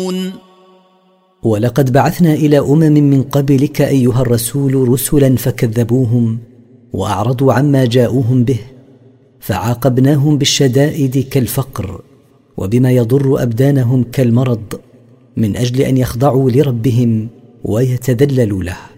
ولقد بعثنا إلى من قبلك أيها الرسول رسلا فكذبوهم وأعرضوا عما جاءوهم به، فعاقبناهم بالشدائد كالفقر وبما يضر أبدانهم كالمرض، من أجل أن يخضعوا لربهم ويتذللوا له.